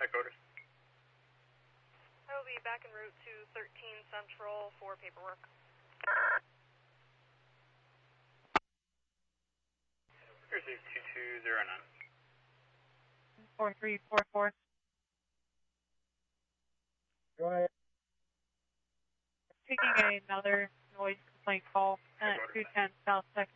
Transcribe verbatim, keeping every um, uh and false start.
Check orders. I will be back en route to thirteen Central for paperwork. Here's a two two zero nine. four three four four. Go ahead. Taking another noise complaint call at two ten South Second